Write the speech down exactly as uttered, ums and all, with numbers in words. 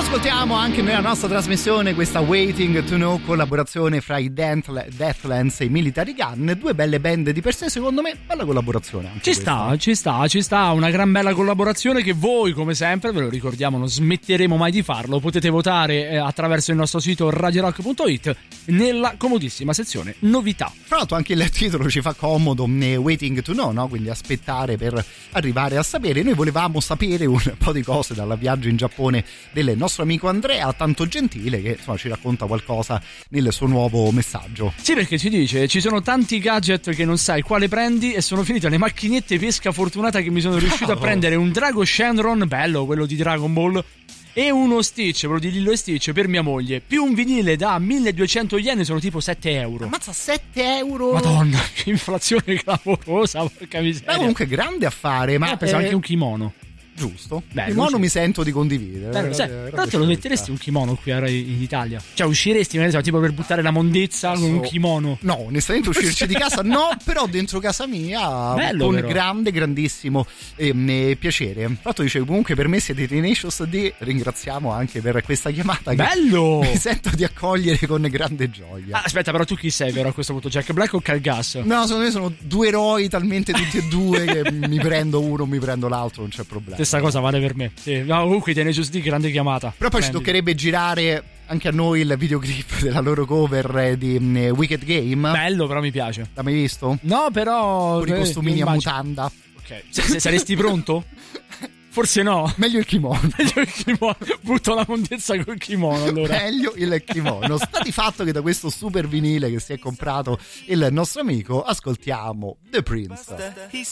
Ascoltiamo anche nella nostra trasmissione questa Waiting to Know, collaborazione fra i Deathlands e i Military Gun, due belle band di per sé, secondo me bella collaborazione anche ci questa. sta, ci sta, ci sta, una gran bella collaborazione che voi come sempre, ve lo ricordiamo, non smetteremo mai di farlo, potete votare eh, attraverso il nostro sito radio rock punto it nella comodissima sezione novità. Fra l'altro anche il titolo ci fa comodo, Waiting to Know, no? Quindi aspettare per arrivare a sapere. Noi volevamo sapere un po' di cose dal viaggio in Giappone del nostro amico Andrea, tanto gentile, che insomma ci racconta qualcosa nel suo nuovo messaggio. Sì, perché ci dice: ci sono tanti gadget che non sai quale prendi e sono finite le macchinette pesca fortunata che mi sono riuscito oh. a prendere un Drago Shenron, bello quello di Dragon Ball, e uno Stitch, quello di Lilo e Stitch per mia moglie, più un vinile da milleduecento yen, sono tipo sette euro. Ammazza, sette euro? Madonna, che inflazione clamorosa, porca miseria. Ma comunque grande affare, ma eh, pensa eh... anche un kimono. Giusto. Beh, il kimono mi sento di condividere. Beh, sai, tra l'altro lo metteresti un kimono qui in Italia? Cioè usciresti magari tipo per buttare la mondezza Adesso, con un kimono? No, onestamente uscirci di casa no, però dentro casa mia bello, con però. grande, grandissimo eh, piacere. Tra l'altro dice comunque per me siete Tenacious D, ringraziamo anche per questa chiamata. Bello! Che mi sento di accogliere con grande gioia. Ah, aspetta, però tu chi sei però a questo punto? Jack Black o Calgas? No, secondo me sono due eroi talmente tutti e due che mi prendo uno, mi prendo l'altro, non c'è problema. Stessa cosa vale per me. Sì. No, comunque Tenacious D, grande chiamata. Però poi Prendi. ci toccherebbe girare anche a noi il videoclip della loro cover di um, Wicked Game. Bello, però mi piace. L'hai mai visto? No, però con i costumini a mutanda. Ok. Se, se saresti pronto? Forse no. Meglio il kimono. Meglio il kimono. Butto la mondezza col kimono allora. Meglio il kimono. Sta di fatto che da questo super vinile che si è comprato il nostro amico ascoltiamo The Prince. He